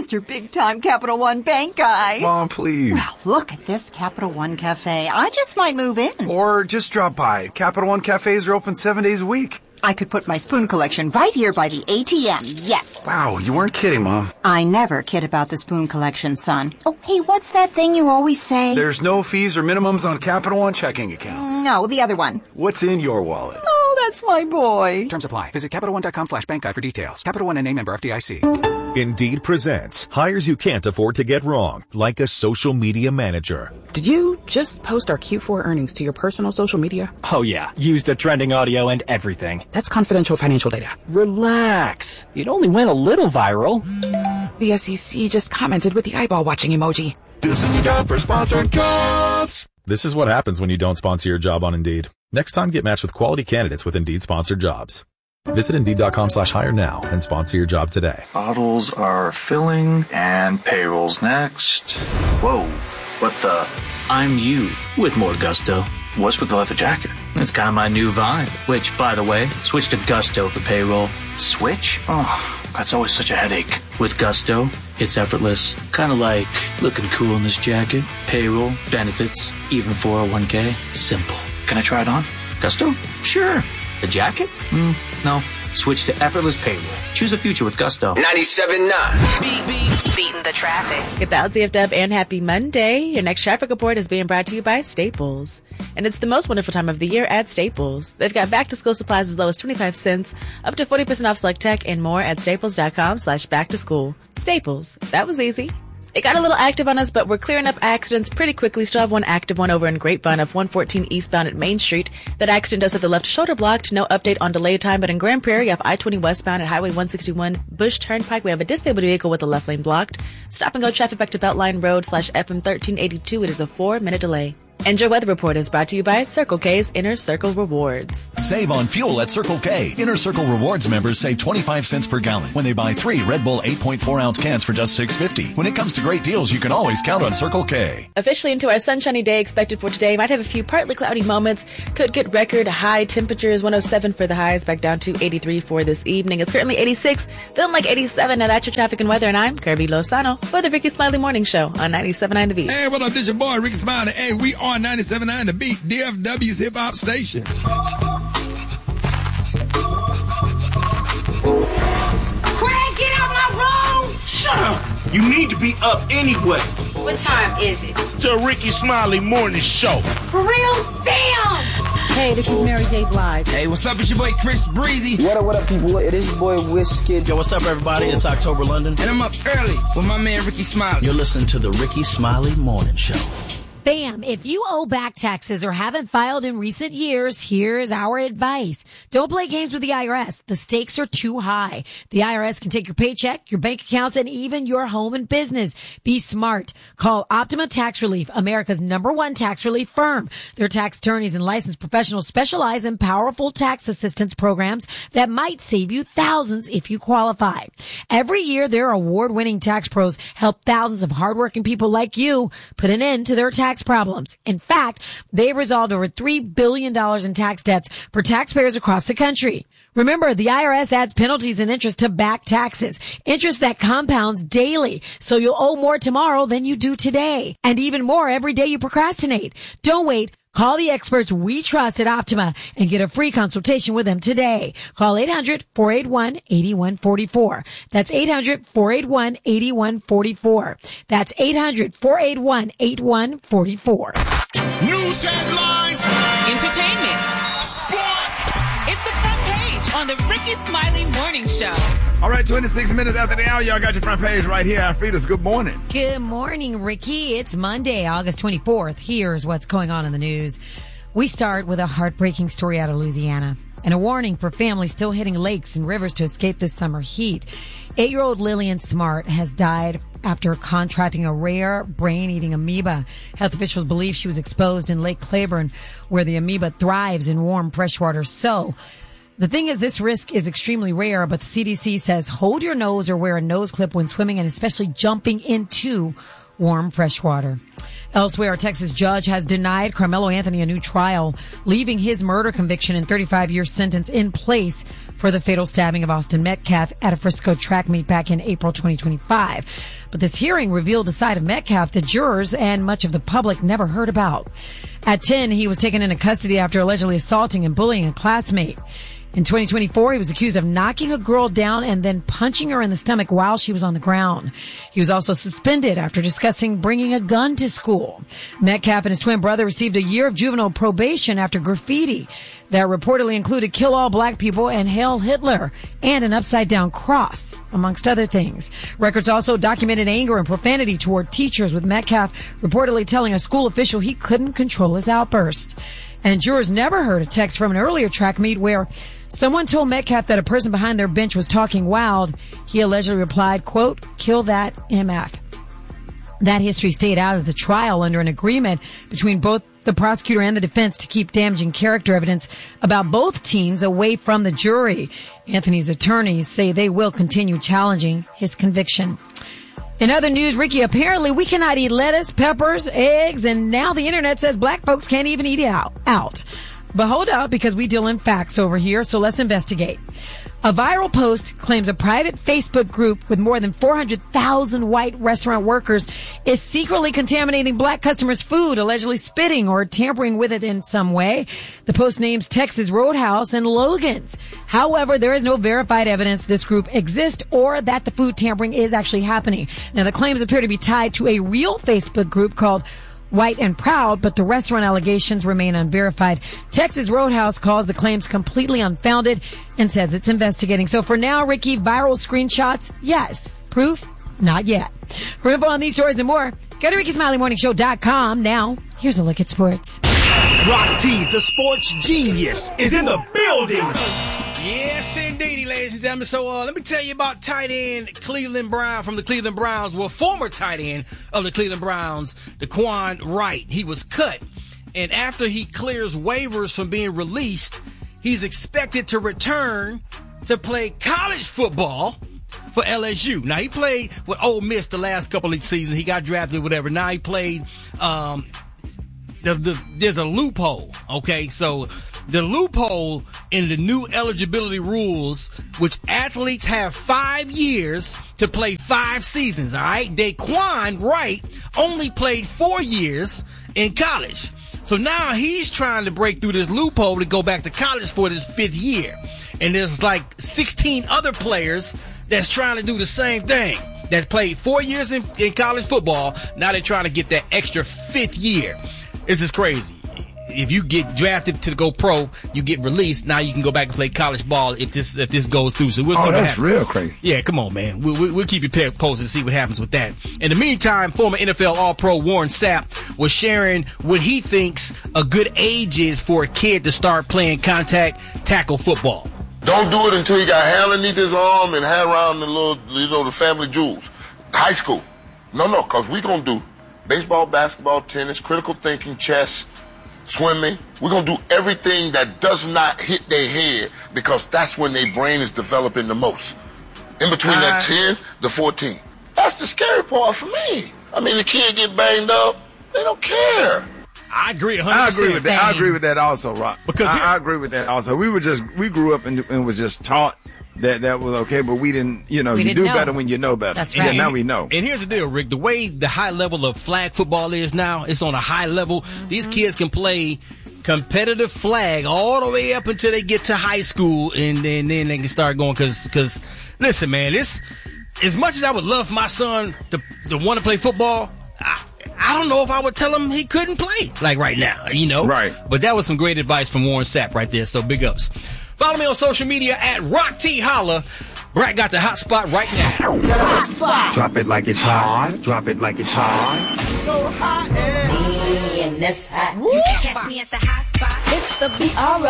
Mr. Big-Time Capital One Bank guy. Mom, please. Well, look at this Capital One Cafe. I just might move in. Or just drop by. Capital One Cafes are open 7 days a week. I could put my spoon collection right here by the ATM. Yes. Wow, you weren't kidding, Mom. I never kid about the spoon collection, son. Oh, hey, what's that thing you always say? There's no fees or minimums on Capital One checking accounts. No, the other one. What's in your wallet? Oh, that's my boy. Terms apply. Visit CapitalOne.com/bank guide for details. Capital One and a member FDIC. Indeed presents hires you can't afford to get wrong, like a social media manager. Did you just post our Q4 earnings to your personal social media? Oh yeah, used a trending audio and everything. That's confidential financial data. Relax. It only went a little viral. The SEC just commented with the eyeball watching emoji. This is a job for sponsored jobs. This is what happens when you don't sponsor your job on Indeed. Next time, get matched with quality candidates with Indeed sponsored jobs. Visit Indeed.com/hire now and sponsor your job today. Bottles are filling and payroll's next. Whoa, what the? I'm you with more gusto. What's with the leather jacket? It's kind of my new vibe. Which, by the way, switch to Gusto for payroll. Switch? Oh, that's always such a headache. With Gusto, it's effortless. Kind of like looking cool in this jacket. Payroll, benefits, even 401k. Simple. Can I try it on? Gusto? Sure. The jacket? No. Switch to effortless payroll. Choose a future with Gusto. 97.9. Beating the traffic. Get the LTF Dub and happy Monday. Your next traffic report is being brought to you by Staples. And it's the most wonderful time of the year at Staples. They've got back to school supplies as low as 25 cents, up to 40% off select tech, and more at staples.com/back to school. Staples. That was easy. It got a little active on us, but we're clearing up accidents pretty quickly. Still have one active one over in Grapevine of 114 eastbound at Main Street. That accident does have the left shoulder blocked. No update on delay time, but in Grand Prairie, off I-20 westbound at Highway 161 Bush Turnpike, we have a disabled vehicle with the left lane blocked. Stop and go traffic back to Beltline Road /FM 1382. It is a 4-minute delay. And your weather report is brought to you by Circle K's Inner Circle Rewards. Save on fuel at Circle K. Inner Circle Rewards members save 25 cents per gallon when they buy 3 Red Bull 8.4-ounce cans for just $6.50. When it comes to great deals, you can always count on Circle K. Officially into our sunshiny day expected for today. Might have a few partly cloudy moments. Could get record high temperatures, 107 for the highs, back down to 83 for this evening. It's currently 86, feeling like 87. Now that's your traffic and weather, and I'm Kirby Lozano for the Ricky Smiley Morning Show on 97.9 The Beat. Hey, what up? This your boy, Ricky Smiley. Hey, we are 97.9 The Beat, DFW's hip hop station. Craig, get out my room! Shut up! You need to be up anyway. What time is it? The Ricky Smiley Morning Show. For real? Damn! Hey, this is Mary J. Blige. Hey, what's up? It's your boy Chris Breezy. What up, people? It is your boy Wizkid. Yo, what's up, everybody? It's October London. And I'm up early with my man Ricky Smiley. You're listening to the Ricky Smiley Morning Show. Bam! If you owe back taxes or haven't filed in recent years, here's our advice. Don't play games with the IRS. The stakes are too high. The IRS can take your paycheck, your bank accounts, and even your home and business. Be smart. Call Optima Tax Relief, America's #1 tax relief firm. Their tax attorneys and licensed professionals specialize in powerful tax assistance programs that might save you thousands if you qualify. Every year, their award-winning tax pros help thousands of hardworking people like you put an end to their tax problems. In fact, they've resolved over $3 billion in tax debts for taxpayers across the country. Remember, the IRS adds penalties and interest to back taxes, interest that compounds daily, so you'll owe more tomorrow than you do today, and even more every day you procrastinate. Don't wait. Call the experts we trust at Optima and get a free consultation with them today. Call 800-481-8144. That's 800-481-8144. That's 800-481-8144. News headlines. Entertainment. Sports. It's the front page on the Ricky Smiley Morning Show. All right, 26 minutes after the hour, y'all got your front page right here. Alfreda's good morning. Good morning, Ricky. It's Monday, August 24th. Here's what's going on in the news. We start with a heartbreaking story out of Louisiana and a warning for families still hitting lakes and rivers to escape this summer heat. 8-year-old Lillian Smart has died after contracting a rare brain-eating amoeba. Health officials believe she was exposed in Lake Claiborne, where the amoeba thrives in warm freshwater. So, the thing is, this risk is extremely rare, but the CDC says hold your nose or wear a nose clip when swimming and especially jumping into warm freshwater. Elsewhere, a Texas judge has denied Carmelo Anthony a new trial, leaving his murder conviction and 35-year sentence in place for the fatal stabbing of Austin Metcalf at a Frisco track meet back in April 2025. But this hearing revealed a side of Metcalf that jurors and much of the public never heard about. At 10, he was taken into custody after allegedly assaulting and bullying a classmate. In 2024, he was accused of knocking a girl down and then punching her in the stomach while she was on the ground. He was also suspended after discussing bringing a gun to school. Metcalf and his twin brother received a year of juvenile probation after graffiti that reportedly included "Kill all black people" and "Hail Hitler" and an upside-down cross, amongst other things. Records also documented anger and profanity toward teachers, with Metcalf reportedly telling a school official he couldn't control his outburst. And jurors never heard a text from an earlier track meet where someone told Metcalf that a person behind their bench was talking wild. He allegedly replied, quote, "Kill that MF." That history stayed out of the trial under an agreement between both the prosecutor and the defense to keep damaging character evidence about both teens away from the jury. Anthony's attorneys say they will continue challenging his conviction. In other news, Ricky, apparently we cannot eat lettuce, peppers, eggs, and now the internet says black folks can't even eat it out. But hold up, because we deal in facts over here, so let's investigate. A viral post claims a private Facebook group with more than 400,000 white restaurant workers is secretly contaminating black customers' food, allegedly spitting or tampering with it in some way. The post names Texas Roadhouse and Logan's. However, there is no verified evidence this group exists or that the food tampering is actually happening. Now, the claims appear to be tied to a real Facebook group called White and Proud, but the restaurant allegations remain unverified. Texas Roadhouse calls the claims completely unfounded and says it's investigating. So for now, Ricky, viral screenshots, yes. Proof, not yet. For info on these stories and more, go to RickySmileyMorningShow.com. Now, here's a look at sports. Rock T, the sports genius, is in the building. Yes, indeedy, ladies and gentlemen. So let me tell you about tight end Cleveland Brown from the Cleveland Browns. Well, former tight end of the Cleveland Browns, Daquan Wright. He was cut, and after he clears waivers from being released, he's expected to return to play college football for LSU. Now, he played with Ole Miss the last couple of seasons. He got drafted, whatever. Now he played, there's a loophole, okay? So the loophole in the new eligibility rules, which athletes have 5 years to play 5 seasons, all right? Daquan Wright only played 4 years in college. So now he's trying to break through this loophole to go back to college for his 5th year. And there's like 16 other players that's trying to do the same thing, that played 4 years in college football. Now they're trying to get that extra 5th year. This is crazy. If you get drafted to go pro, you get released. Now you can go back and play college ball if this goes through. So we'll see what happens. That's real crazy. Yeah, come on, man. We'll keep you posted to see what happens with that. In the meantime, former NFL All-Pro Warren Sapp was sharing what he thinks a good age is for a kid to start playing contact tackle football. Don't do it until you got hair underneath his arm and hair around the little, the family jewels. High school. No, because we gonna do baseball, basketball, tennis, critical thinking, chess, swimming. We're going to do everything that does not hit their head, because that's when their brain is developing the most. In between that 10 to 14. That's the scary part for me. I mean, the kid get banged up, they don't care. I agree 100%. I agree with that. I agree with that also, Rock. Because I agree with that also. We grew up and was just taught that was okay, but we didn't, you do better when you know better. That's right. Yeah, now we know. And here's the deal, Rick. The way the high level of flag football is now, it's on a high level. Mm-hmm. These kids can play competitive flag all the way up until they get to high school, and then they can start going. Because listen, man, as much as I would love for my son to want to play football, I don't know if I would tell him he couldn't play like right now, Right. But that was some great advice from Warren Sapp right there, so big ups. Follow me on social media at Rock T Holla. Brad got the hot spot right now. The hot spot. Drop it like it's hot. Drop it like it's hot. So hot and that's hot. You can catch me at the hot spot. It's the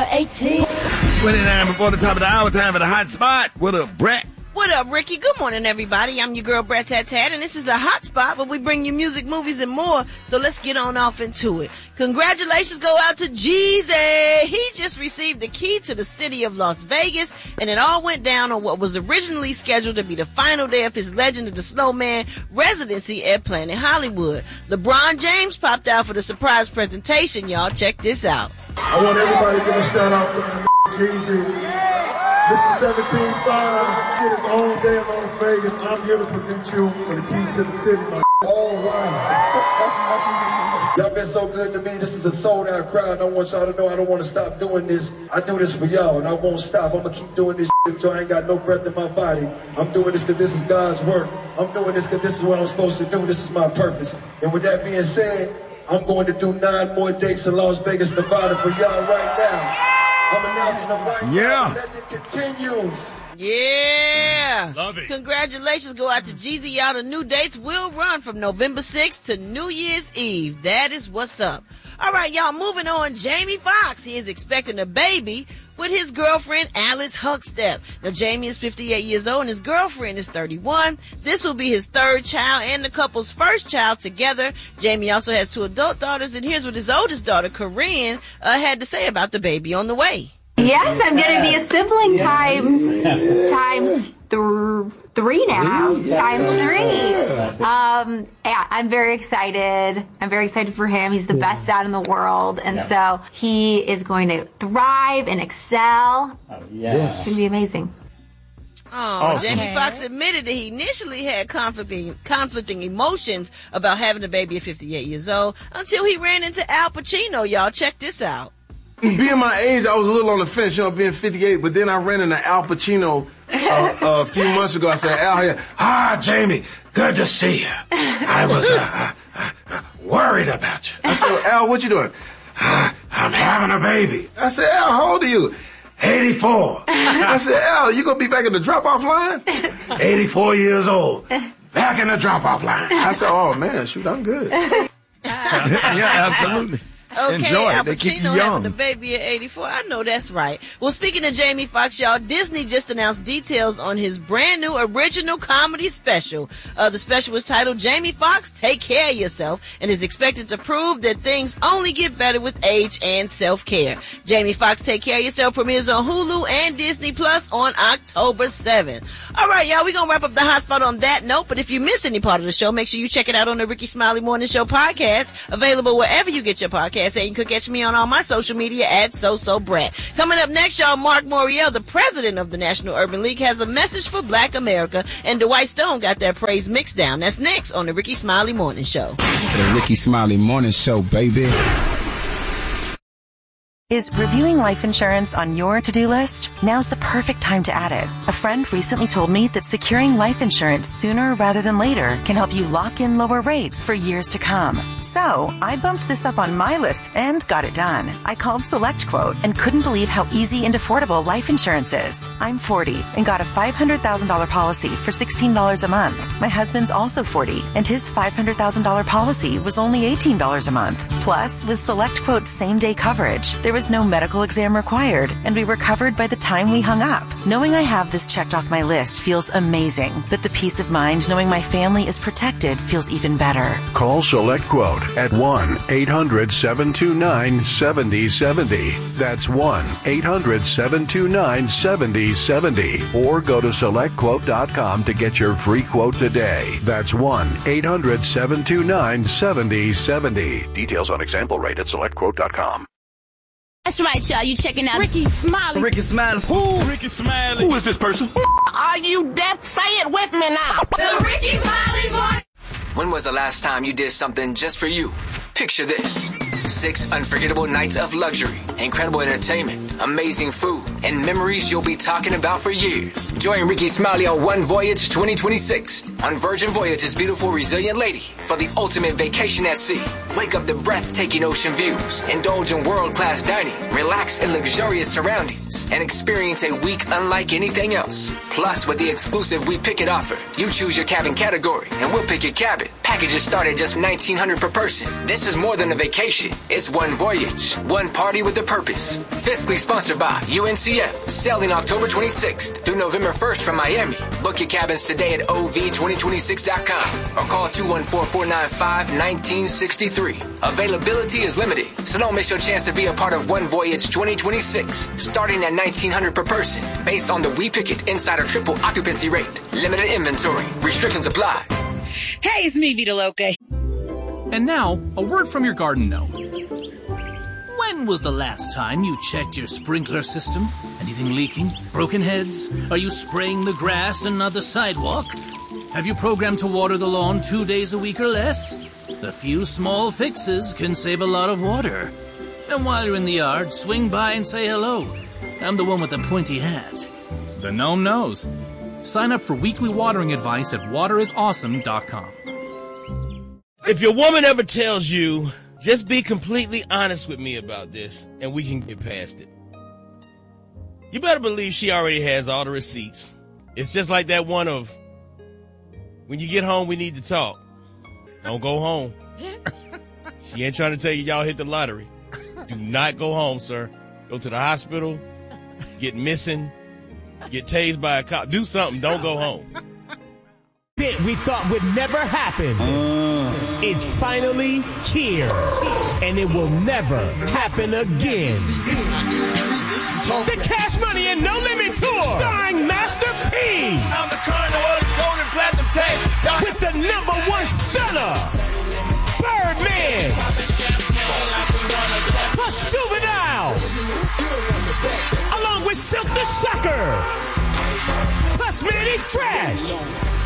BR18. 29 before the top of the hour, time for the hot spot. What up, Brad? What up, Ricky? Good morning, everybody. I'm your girl, Brett Tat Tat, and this is the Hot Spot, where we bring you music, movies, and more. So let's get on off into it. Congratulations go out to Jeezy. He just received the key to the city of Las Vegas, and it all went down on what was originally scheduled to be the final day of his Legend of the Snowman residency at Planet Hollywood. LeBron James popped out for the surprise presentation, y'all. Check this out. I want everybody to give a shout out to my Jeezy. This is 17-5. Get his own day in Las Vegas. I'm here to present you with the key to the city, my all right. Y'all been so good to me. This is a sold-out crowd. I want y'all to know I don't want to stop doing this. I do this for y'all, and I won't stop. I'm going to keep doing this until I ain't got no breath in my body. I'm doing this because this is God's work. I'm doing this because this is what I'm supposed to do. This is my purpose. And with that being said, I'm going to do 9 more dates in Las Vegas, Nevada for y'all right now. I'm announcing them right now. The legend continues. Yeah. Love it. Congratulations go out to Jeezy. Y'all, the new dates will run from November 6th to New Year's Eve. That is what's up. All right, y'all, moving on. Jamie Foxx, he is expecting a baby with his girlfriend, Alice Huckstep. Now, Jamie is 58 years old and his girlfriend is 31. This will be his 3rd child and the couple's 1st child together. Jamie also has 2 adult daughters, and here's what his oldest daughter, Corinne, had to say about the baby on the way. Yes, I'm going to be a sibling times 3 now. Times 3. Yeah, I'm very excited. I'm very excited for him. He's the best dad in the world. And so he is going to thrive and excel. It's going to be amazing. Jamie Foxx admitted that he initially had conflicting emotions about having a baby at 58 years old until he ran into Al Pacino. Y'all, check this out. Being my age, I was a little on the fence, being 58, but then I ran into Al Pacino a few months ago. I said, Al, Jamie, good to see you. I was worried about you. I said, Al, what you doing? I'm having a baby. I said, Al, how old are you? 84. I said, Al, you gonna be back in the drop-off line? 84 years old. Back in the drop-off line. I said, oh, man, shoot, I'm good. Yeah, absolutely. Okay, enjoy Al it. They keep you Pacino young. having a baby at 84. I know that's right. Well, speaking of Jamie Foxx, y'all, Disney just announced details on his brand new original comedy special. The special was titled Jamie Foxx, Take Care of Yourself, and is expected to prove that things only get better with age and self-care. Jamie Foxx, Take Care of Yourself premieres on Hulu and Disney Plus on October 7th. All right, y'all, we're going to wrap up the hot spot on that note, but if you miss any part of the show, make sure you check it out on the Ricky Smiley Morning Show podcast, available wherever you get your podcast. And you can catch me on all my social media at SoSoBrat. Coming up next, y'all, Mark Morial, the president of the National Urban League, has a message for Black America, and Dwight Stone got that praise mixed down. That's next on the Ricky Smiley Morning Show. The Ricky Smiley Morning Show, baby. Is reviewing life insurance on your to-do list? Now's the perfect time to add it. A friend recently told me that securing life insurance sooner rather than later can help you lock in lower rates for years to come. So, I bumped this up on my list and got it done. I called SelectQuote and couldn't believe how easy and affordable life insurance is. I'm 40 and got a $500,000 policy for $16 a month. My husband's also 40 and his $500,000 policy was only $18 a month. Plus, with SelectQuote's same-day coverage, there was no medical exam required, and we were covered by the time we hung up. Knowing I have this checked off my list feels amazing, but the peace of mind knowing my family is protected feels even better. Call SelectQuote at 1-800-729-7070. That's 1-800-729-7070. Or go to SelectQuote.com to get your free quote today. That's 1-800-729-7070. Details on example rate at SelectQuote.com. That's right, y'all. You checking out Ricky Smiley. Ricky Smiley. Who? Ricky Smiley. Who is this person? Are you deaf? Say it with me now. The Ricky Smiley Morning. When was the last time you did something just for you? Picture this. 6 unforgettable nights of luxury, incredible entertainment, amazing food, and memories you'll be talking about for years. Join Ricky Smiley on One Voyage 2026 on Virgin Voyage's beautiful Resilient Lady for the ultimate vacation at sea. Wake up to breathtaking ocean views, indulge in world-class dining, relax in luxurious surroundings, and experience a week unlike anything else. Plus, with the exclusive We Pick It offer, you choose your cabin category, and we'll pick your cabin. Packages start at just $1,900 per person. This is more than a vacation. It's one voyage, one party with a purpose. Fiscally sponsored by UNCF. Sailing October 26th through November 1st from Miami. Book your cabins today at OV2026.com or call 214-495-1963. Availability is limited, so don't miss your chance to be a part of One Voyage 2026, starting at $1,900 per person, based on the We Pick It Insider Triple Occupancy Rate. Limited inventory. Restrictions apply. Hey, it's me, Vita Loca. And now, a word from your garden gnome. When was the last time you checked your sprinkler system? Anything leaking? Broken heads? Are you spraying the grass and not the sidewalk? Have you programmed to water the lawn 2 days a week or less? A few small fixes can save a lot of water. And while you're in the yard, swing by and say hello. I'm the one with the pointy hat. The gnome knows. Sign up for weekly watering advice at waterisawesome.com. If your woman ever tells you, just be completely honest with me about this, and we can get past it, you better believe she already has all the receipts. It's just like that one of, when you get home, we need to talk. Don't go home. She ain't trying to tell you y'all hit the lottery. Do not go home, sir. Go to the hospital, get missing, get tased by a cop. Do something. Don't go home. That we thought would never happen. It's finally here. And it will never happen again. The Cash Money and No Limit Tour, starring Master P. I'm the Cardinal of the Gold and Platinum Tape. With the #1 stunner, Birdman. Plus Juvenile. Along with Silk the Sucker. Plus Manny Fresh.